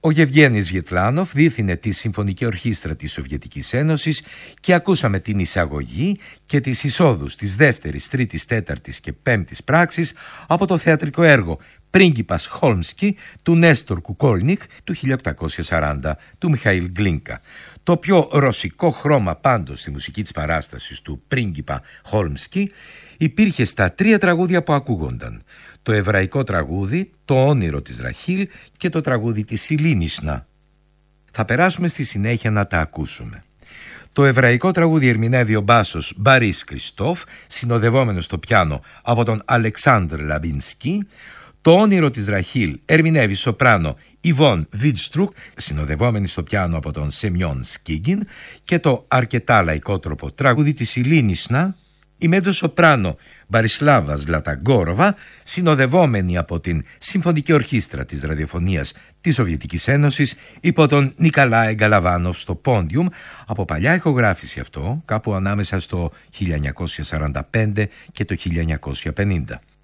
Ο Γεβγένης Γετλάνοφ διεύθυνε τη Συμφωνική Ορχήστρα της Σοβιετικής Ένωσης και ακούσαμε την εισαγωγή και τις εισόδους της δεύτερης, τρίτης, τέταρτης και πέμπτης πράξης από το θεατρικό έργο «Πρίγκιπας Χόλμσκι» του Νέστορ Κουκόλνικ του 1840 του Μιχαήλ Γκλίνκα. Το πιο ρωσικό χρώμα πάντως στη μουσική της παράστασης του «Πρίγκιπα Χόλμσκι» υπήρχε στα τρία τραγούδια που ακούγονταν: το εβραϊκό τραγούδι, το όνειρο της Ραχήλ και το τραγούδι της Ηλίνισνα. Θα περάσουμε στη συνέχεια να τα ακούσουμε. Το εβραϊκό τραγούδι ερμηνεύει ο μπάσος Μπαρίς Κριστόφ, συνοδευόμενος στο πιάνο από τον Αλεξάνδρ Λαμπίνσκι. Το όνειρο της Ραχήλ ερμηνεύει σοπράνο Ιβόν Βίτστρουκ, συνοδευόμενη στο πιάνο από τον Σεμιόν Σκίγκιν, και το αρκετά λαϊκότροπο τραγούδι της Ηλίνισνα η μέτζο σοπράνο Μπαρισλάβα Ζλαταγκόροβα, συνοδευόμενη από την Συμφωνική Ορχήστρα της Ραδιοφωνίας της Σοβιετικής Ένωσης υπό τον Νικαλάε Γκαλαβάνοφ στο πόντιουμ. Από παλιά ηχογράφηση αυτό, κάπου ανάμεσα στο 1945 και το 1950.